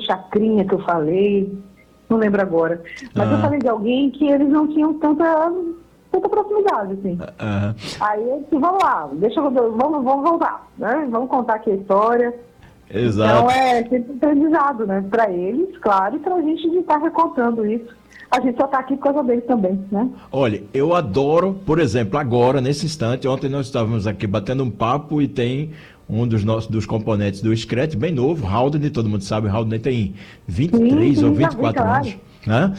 Chacrinha que eu falei, não lembro agora. Mas eu falei de alguém que eles não tinham tanta proximidade, assim. Aí eu disse, vamos lá, vamos voltar, né? Vamos contar aqui a história. Exato. Então é sempre aprendizado, né? Para eles, claro, e para a gente de estar recontando isso. A gente só está aqui por causa deles também, né? Olha, eu adoro, por exemplo, agora, nesse instante, ontem nós estávamos aqui batendo um papo e tem um dos componentes do Scratch, bem novo, Haldane, todo mundo sabe, Haldane tem 23 ou 24 anos, né?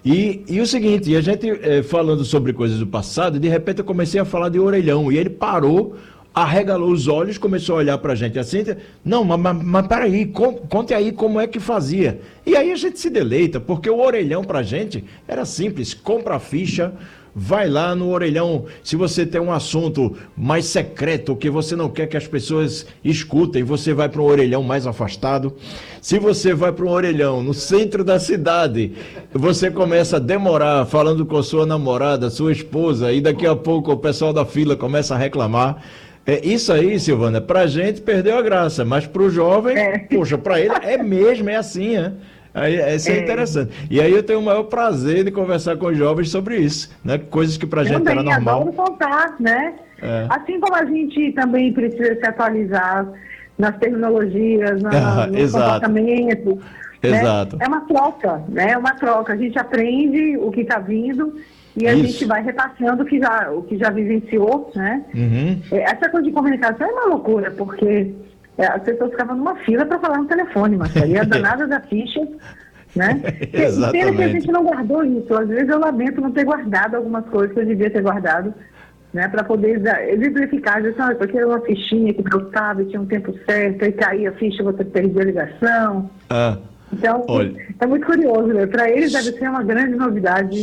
E o seguinte, a gente falando sobre coisas do passado, de repente eu comecei a falar de orelhão, e ele parou, arregalou os olhos, começou a olhar pra gente assim, não, mas peraí, conte aí como é que fazia. E aí a gente se deleita, porque o orelhão pra gente era simples, compra a ficha, vai lá no orelhão, se você tem um assunto mais secreto, que você não quer que as pessoas escutem, você vai para um orelhão mais afastado. Se você vai para um orelhão no centro da cidade, você começa a demorar falando com sua namorada, sua esposa, e daqui a pouco o pessoal da fila começa a reclamar. Isso aí, Silvana, pra gente perdeu a graça, mas pro jovem, poxa, pra ele é mesmo, é assim, né? Isso é interessante. E aí eu tenho o maior prazer de conversar com os jovens sobre isso, né? Coisas que pra gente era normal. Adoro contar, né? Assim como a gente também precisa se atualizar nas tecnologias, no comportamento. Exato. Né? É uma troca, né? É uma troca. A gente aprende o que está vindo e a gente vai repassando o que já vivenciou, né? Essa coisa de comunicação é uma loucura, porque as pessoas ficavam numa fila para falar no telefone, Marcelo, e a danada da ficha, né? E pena que a gente não guardou isso. Às vezes eu lamento não ter guardado algumas coisas que eu devia ter guardado, né? Para poder exemplificar, porque era uma fichinha que brotava e tinha um tempo certo, aí caía a ficha, você perdia a ligação. Então, é muito curioso, né? Para eles deve ser uma grande novidade.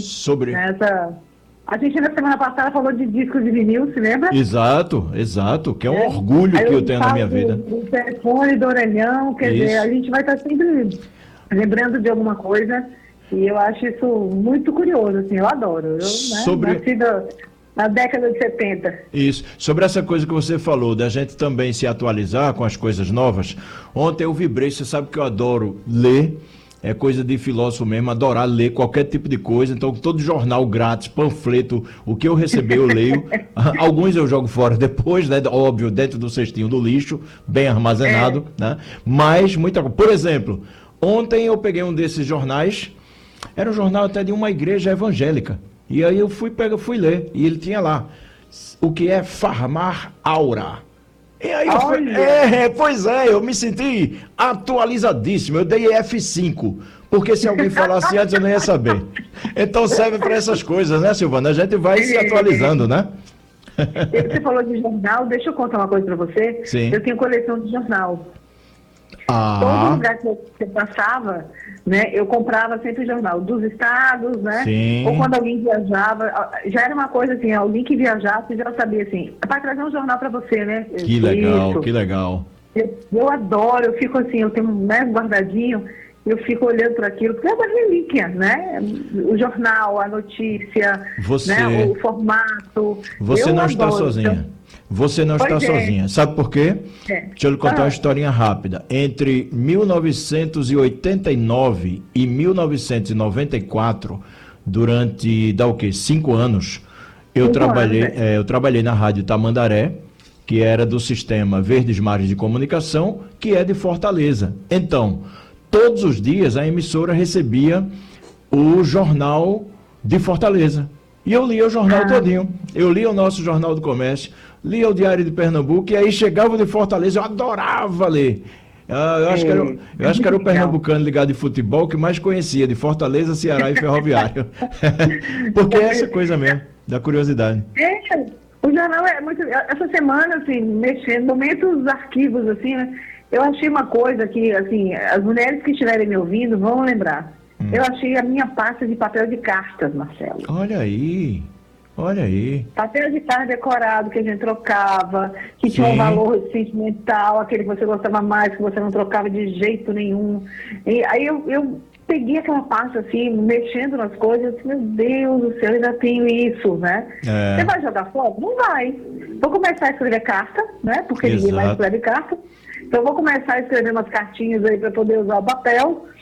A gente na semana passada falou de discos de vinil, se lembra? Exato, que é um orgulho que eu tenho na minha vida. Do telefone, do orelhão, quer dizer, a gente vai estar sempre lembrando de alguma coisa, e eu acho isso muito curioso, assim, eu adoro. Eu nasci na década de 70. Isso. Sobre essa coisa que você falou, da gente também se atualizar com as coisas novas, ontem eu vibrei, você sabe que eu adoro ler, é coisa de filósofo mesmo, adorar ler qualquer tipo de coisa, então todo jornal grátis, panfleto, o que eu receber eu leio, alguns eu jogo fora depois, né, óbvio, dentro do cestinho do lixo, bem armazenado, né, mas muita coisa. Por exemplo, ontem eu peguei um desses jornais, era um jornal até de uma igreja evangélica, e aí eu fui ler, e ele tinha lá, o que é farmar aura. E aí eu me senti atualizadíssimo, eu dei F5, porque se alguém falasse antes eu não ia saber. Então serve para essas coisas, né, Silvana? A gente vai se atualizando, né? Você falou de jornal, deixa eu contar uma coisa para você. Sim. Eu tenho coleção de jornal. Todo lugar que eu passava, né, eu comprava sempre o jornal dos estados, né? Sim. Ou quando alguém viajava, já era uma coisa assim, alguém que viajasse já sabia assim, para trazer um jornal para você, né? Que legal, que legal. Eu adoro, eu fico assim, eu tenho guardadinho, eu fico olhando para aquilo, porque é uma relíquia, né? O jornal, a notícia, né? O formato. Você não está sozinha. Você não está sozinha. Sabe por quê? Deixa eu lhe contar uma historinha rápida. Entre 1989 e 1994, durante, 5 anos, eu trabalhei na Rádio Tamandaré, que era do Sistema Verdes Mares de Comunicação, que é de Fortaleza. Então, todos os dias a emissora recebia o jornal de Fortaleza. E eu lia o jornal todinho. Eu lia o nosso Jornal do Comércio, lia o Diário de Pernambuco, e aí chegava de Fortaleza, eu adorava ler. Eu acho que era o pernambucano ligado de futebol que mais conhecia, de Fortaleza, Ceará e Ferroviário. Porque é essa coisa mesmo, da curiosidade. O jornal é muito... Essa semana, assim, mexendo, momentos arquivos, assim, né? Eu achei uma coisa que, assim, as mulheres que estiverem me ouvindo vão lembrar. Eu achei a minha pasta de papel de cartas, Marcelo. Olha aí. Papel de carta decorado que a gente trocava, que tinha um valor sentimental, aquele que você gostava mais, que você não trocava de jeito nenhum. E aí eu peguei aquela pasta assim, mexendo nas coisas, meu Deus do céu, eu ainda tenho isso, né? Você vai jogar fora? Não vai. Vou começar a escrever carta, né? Porque ninguém mais escreve carta. Então vou começar a escrever umas cartinhas aí para poder usar o papel.